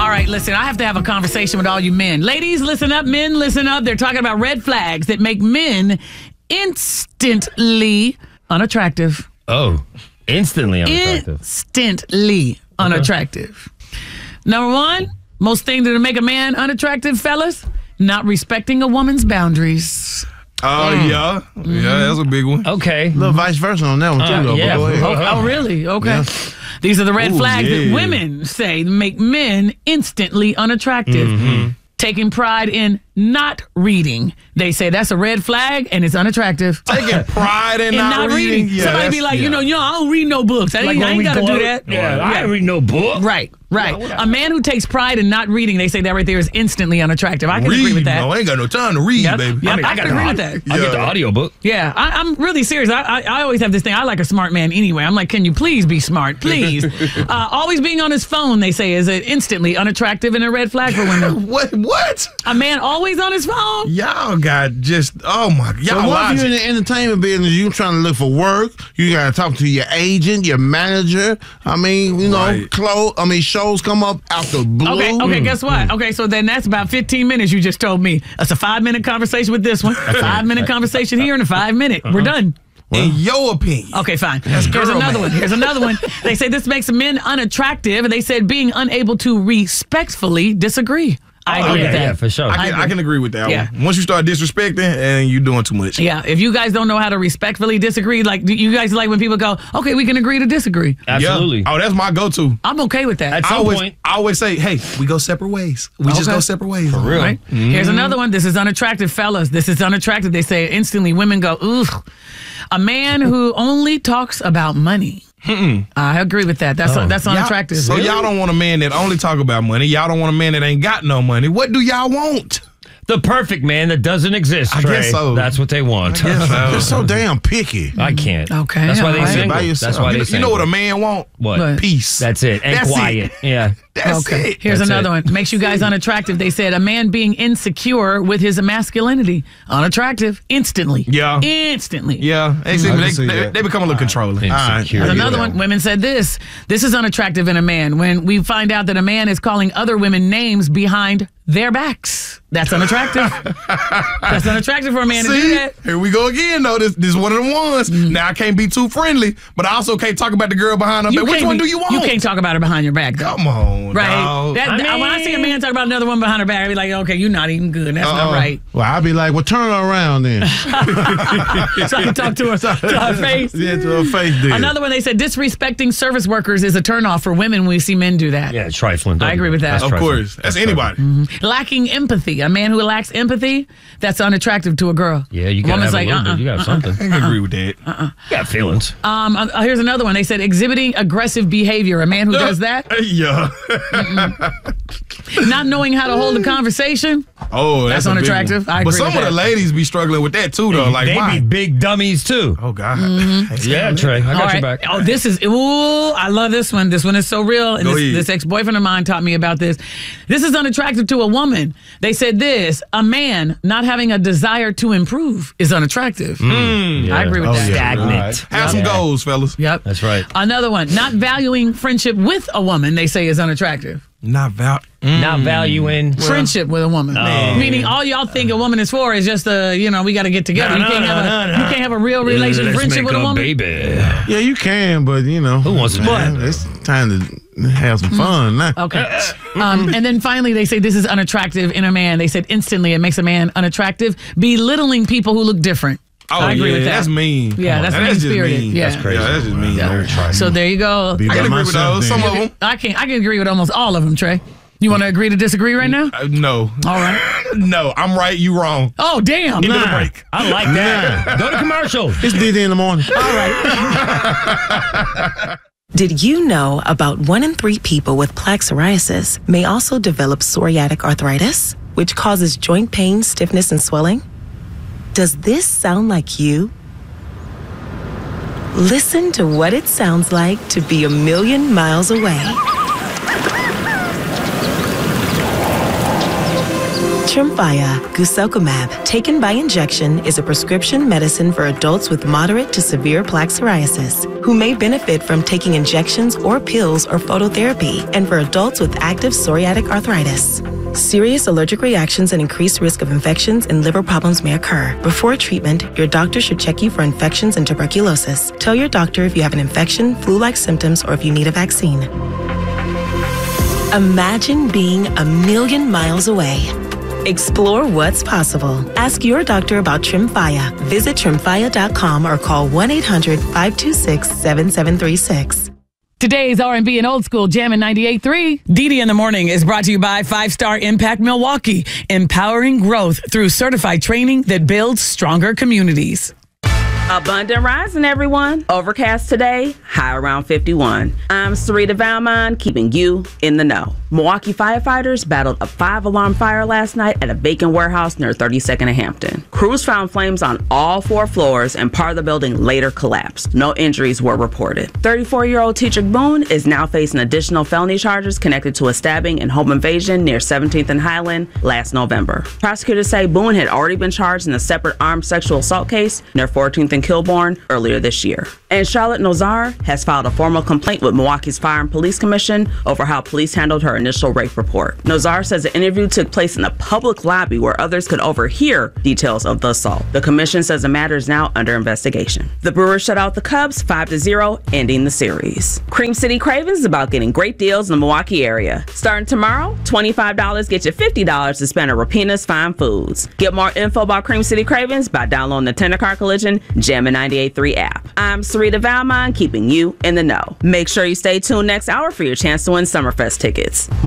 All right, listen, I have to have a conversation with all you men. Ladies, listen up. Men, listen up. They're talking about red flags that make men instantly unattractive. Oh, instantly unattractive. Instantly unattractive. Number one, most things that make a man unattractive, fellas, not respecting a woman's boundaries. Oh, yeah. Yeah, that's a big one. Okay. A little vice versa on that one, too, though. yeah. But go ahead. Oh, really? Okay. Yeah. These are the red flags yeah. that women say make men instantly unattractive. Taking pride in not reading. They say that's a red flag and it's unattractive. Taking pride in And not reading. Yeah, Somebody be like, I don't read no books. I ain't got to do that. Yeah, I ain't read no book. Right. A man who takes pride in not reading, they say that right there is instantly unattractive. I can agree with that. No, I ain't got no time to read, baby. Yep, I can agree with that. I get the audiobook. Yeah, I'm really serious. I always have this thing. I like a smart man anyway. I'm like, can you please be smart? Please. Always being on his phone, they say, is instantly unattractive and a red flag for women. What? A man always on his phone? Y'all got just, oh my, y'all So once logic. you're in the entertainment business, you trying to look for work, you got to talk to your agent, your manager. I mean, Right. shows come up out the blue. Okay, guess what? Okay, so then that's about 15 minutes you just told me. That's a 5-minute conversation with this one, a 5-minute conversation here, and a 5-minute. We're done. In your opinion. Okay, fine. That's Here's girl, another man. one. Here's another one. They say this makes men unattractive, and they said being unable to respectfully disagree. I agree with that. Yeah, for sure. I can agree with that Yeah. one. Once you start disrespecting, and you're doing too much. Yeah, if you guys don't know how to respectfully disagree, like you guys like when people go, okay, we can agree to disagree. Absolutely. Yeah. Oh, that's my go-to. I'm okay with that. At I some always, point. I always say, hey, we go separate ways. We just Okay. go separate ways. For real. Right? Here's another one. This is unattractive, fellas. This is unattractive. They say instantly women go, ugh. A man who only talks about money. I agree with that. That's unattractive. So y'all don't want a man that only talk about money. Y'all don't want a man that ain't got no money. What do y'all want? The perfect man that doesn't exist, I Trey. guess so. That's what they want. You're so damn picky. I can't. Okay, That's why they all right. single. By yourself. That's why they You single. know what a man want? What? Peace. That's it. And That's quiet. it. Yeah. That's Okay. it. Here's That's another it. one. Makes you guys unattractive. They said a man being insecure with his masculinity. Unattractive. Instantly. Yeah. Instantly. Yeah. They become a little controlling. Insecure. There's another one. Women said this. This is unattractive in a man. When we find out that a man is calling other women names behind their backs. That's unattractive. That's unattractive for a man to do See, that. here we go again, though. This is one of the ones. Now, I can't be too friendly, but I also can't talk about the girl behind her back. Which can't one be- do you want? You can't talk about her behind your back, though. Come on, Right. dog. When I see a man talk about another one behind her back, I be like, okay, you're not even good. That's not right. Well, I'd be like, well, turn her around then. So I can talk to her to her face. Yeah, to her face then. Another one, they said disrespecting service workers is a turnoff for women when we see men do that. Yeah, trifling. I agree with that. That's Of trifling. course. That's anybody. Lacking empathy. A man who lacks empathy, that's unattractive to a girl. Yeah, you A gotta woman's have a like, little bit. You gotta have something. I can agree with that. You got feelings. Here's another one. They said exhibiting aggressive behavior. A man who does that, Yeah. not knowing how to hold a conversation. Oh, That's a big unattractive. one. I But agree some with of the that. ladies be struggling with that too, though. Like, they why? be big dummies too. Oh God. Yeah, Trey. I got All your right. back. Oh, this is, I love this one. This one is so real. And Go this, ahead. this ex-boyfriend of mine taught me about this. This is unattractive to a woman. They said this, a man not having a desire to improve is unattractive. I agree with that. Stagnant. Have some goals, fellas. Yep. That's right. Another one, not valuing friendship with a woman, they say is unattractive. Not about. Not valuing. Friendship with a woman. Meaning all y'all think a woman is for is just we got to get together. You can't have a real relationship, friendship with a woman. Baby. Yeah, you can, but Who wants to do that? it's time to have some fun now. Okay. And then finally, they say this is unattractive in a man. They said instantly it makes a man unattractive. Belittling people who look different. Oh, I agree yeah, with that. That's mean. Yeah, that's just mean-spirited. mean. Yeah. That's crazy. Yeah, that's just mean. Yeah. So there you go. Be I by can agree with myself those. then. Some of them. I can agree with almost all of them, Trey. You want to agree to disagree right now? No. All right. No, I'm right. You wrong. Oh, damn. End of the break. I like that. Go to commercial. It's DD in the morning. All right. Did you know about 1 in 3 people with plaque psoriasis may also develop psoriatic arthritis, which causes joint pain, stiffness, and swelling? Does this sound like you? Listen to what it sounds like to be a million miles away. Tremfya, guselkumab, taken by injection, is a prescription medicine for adults with moderate to severe plaque psoriasis who may benefit from taking injections or pills or phototherapy, and for adults with active psoriatic arthritis. Serious allergic reactions and increased risk of infections and liver problems may occur. Before treatment, your doctor should check you for infections and tuberculosis. Tell your doctor if you have an infection, flu-like symptoms, or if you need a vaccine. Imagine being 1,000,000 miles away. Explore what's possible. Ask your doctor about Tremfya. Visit Tremfya.com or call 1-800-526-7736. Today's R&B and old school Jammin' 98.3. Didi in the Morning is brought to you by 5-Star Impact Milwaukee, empowering growth through certified training that builds stronger communities. Abundant rising, everyone. Overcast today, high around 51. I'm Sarita Valmont, keeping you in the know. Milwaukee firefighters battled a 5-alarm fire last night at a vacant warehouse near 32nd and Hampton. Crews found flames on all 4 floors, and part of the building later collapsed. No injuries were reported. 34-year-old Teatrick Boone is now facing additional felony charges connected to a stabbing and home invasion near 17th and Highland last November. Prosecutors say Boone had already been charged in a separate armed sexual assault case near 14th and Kilbourne earlier this year. And Charlotte Nozar has filed a formal complaint with Milwaukee's Fire and Police Commission over how police handled her initial rape report. Nozar says the interview took place in a public lobby where others could overhear details of the assault. The commission says the matter is now under investigation. The Brewers shut out the Cubs 5-0, ending the series. Cream City Cravings is about getting great deals in the Milwaukee area. Starting tomorrow, $25 gets you $50 to spend at Rapina's Fine Foods. Get more info about Cream City Cravings by downloading the Tendercar Collision Jammin' 98.3 app. I'm Sarita Valmont, keeping you in the know. Make sure you stay tuned next hour for your chance to win Summerfest tickets.